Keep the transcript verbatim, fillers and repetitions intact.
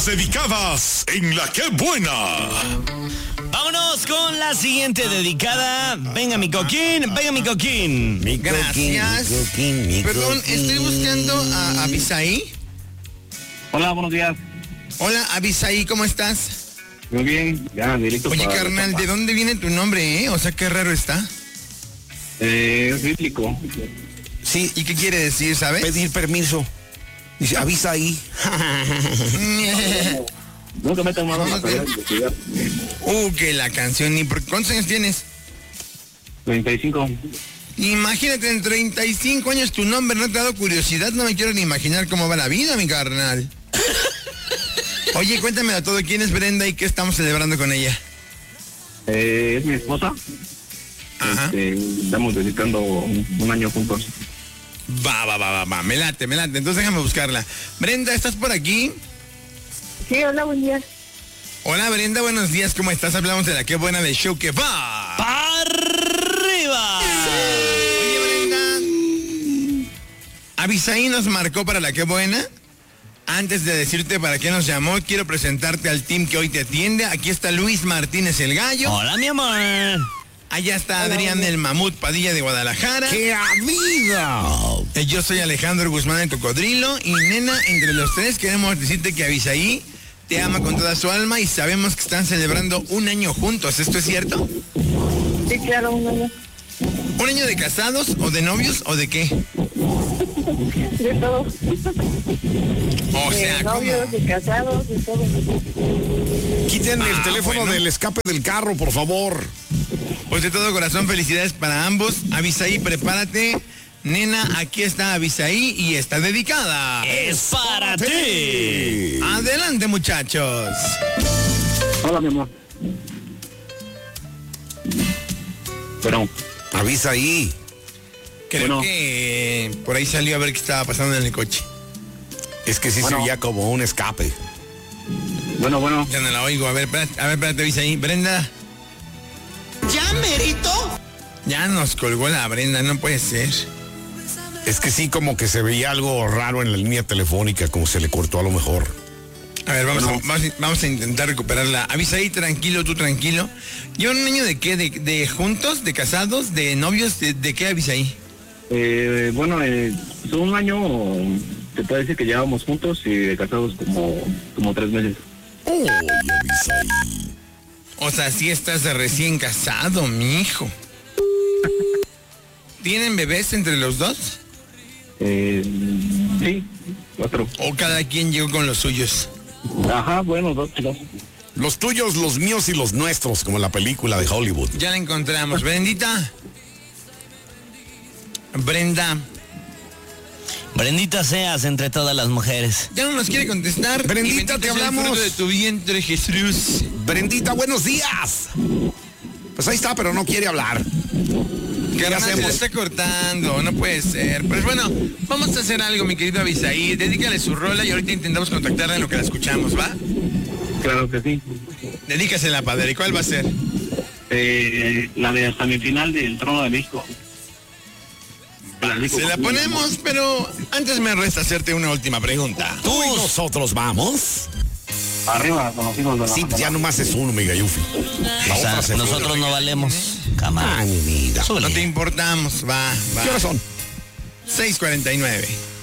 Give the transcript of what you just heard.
dedicadas en La Qué Buena. Vámonos con la siguiente dedicada. Venga, mi coquín, venga, mi coquín. Mi Gracias. Mi coquín, mi Perdón, coquín. Estoy buscando a Abisaí. Hola, buenos días. Hola, Abisaí, ¿cómo estás? Muy bien, ya, directo. Oye, carnal, ¿de dónde viene tu nombre, eh? O sea, qué raro está. Eh, es bíblico. Sí, ¿y qué quiere decir, sabes? Pedir permiso. Dice, Abisaí. Nunca me he tomado la tarea de investigar. Uh, que la canción, ni por... ¿Cuántos años tienes? treinta y cinco. Imagínate, en treinta y cinco años tu nombre no te ha dado curiosidad, no me quiero ni imaginar cómo va la vida, mi carnal. Oye, cuéntame a todo, ¿quién es Brenda y qué estamos celebrando con ella? Eh, es mi esposa. Ajá. Este, estamos dedicando un, un año juntos. Va, va, va, va, va, me late, me late, entonces déjame buscarla. Brenda, ¿estás por aquí? Sí, hola, buen día. Hola, Brenda, buenos días, ¿cómo estás? Hablamos de La Qué Buena del show que va. ¡Para arriba! Oye, Brenda, Abisaí nos marcó para La Qué Buena. Antes de decirte para qué nos llamó, quiero presentarte al team que hoy te atiende. Aquí está Luis Martínez el Gallo. Hola, mi amor. Allá está Adrián el Mamut Padilla de Guadalajara. ¡Qué vida! Yo soy Alejandro Guzmán el Cocodrilo. Y nena, entre los tres queremos decirte que Abisaí te ama con toda su alma y sabemos que están celebrando un año juntos. ¿Esto es cierto? Sí, claro, un año. ¿Un año de casados o de novios o de qué? De todo. O de sea, novios, ¿cómo? de casados, de todo. Quiten el Ah, teléfono bueno. del escape del carro, por favor. Pues de todo corazón, felicidades para ambos. Abisaí, prepárate. Nena, aquí está Abisaí y está dedicada. Es para ti. Adelante, muchachos. Hola, mi amor. Bueno, Abisaí. Creo Bueno. que por ahí salió a ver qué estaba pasando en el coche. Es que sí Bueno. se oía como un escape. bueno, bueno. Ya no la oigo. A ver, espérate, a ver, espérate, Abisaí. Brenda. ¿Ya, Merito? Ya nos colgó la Brenda, no puede ser. Es que sí, como que se veía algo raro en la línea telefónica, como se le cortó a lo mejor. A ver, vamos, Bueno. a, vamos, a, vamos a intentar recuperarla. Abisaí, tranquilo, tú tranquilo. ¿Llevan un año de qué? ¿De, de juntos? ¿De casados? ¿De novios? ¿De, de qué, Abisaí? Eh, bueno, eh, son un año, te puedo decir que llevamos juntos y de casados como, como tres meses. Oye, Abisaí. O sea, sí estás de recién casado, mi hijo. ¿Tienen bebés entre los dos? Eh, sí, cuatro. ¿O cada quien llegó con los suyos? Ajá, bueno, dos, dos. Los tuyos, los míos y los nuestros, como la película de Hollywood. Ya la encontramos. Brendita. Brenda. Brendita seas entre todas las mujeres. Ya no nos quiere contestar. Brendita, Y bendito te sea el hablamos. fruto de tu vientre, Jesús. Brendita, buenos días. Pues ahí está, pero no quiere hablar. ¿Qué Carnal, se le hacemos? está cortando, no puede ser. Pero bueno, vamos a hacer algo, mi querido Abisaí. Dedícale su rola y ahorita intentamos contactarla en lo que la escuchamos, ¿va? Claro que sí. Dedícasela, padre. ¿Y cuál va a ser? Eh, la de hasta mi final del Trono de México. Se la ponemos, pero antes me resta hacerte una última pregunta. ¿Tú y nosotros vamos? Arriba, con los hijos de la Sí, ya nomás es uno, mi gallufi. La O sea, otra se fue. nosotros no valemos. Cámara. Ay, mi vida. No te importamos, va, va. ¿Qué horas son? seis cuarenta y nueve.